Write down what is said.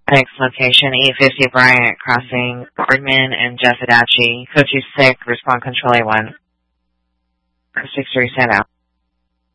Next location, 850 Bryant, crossing Boardman and Jeff Adachi. Code 26, respond control A1. 63, stand out.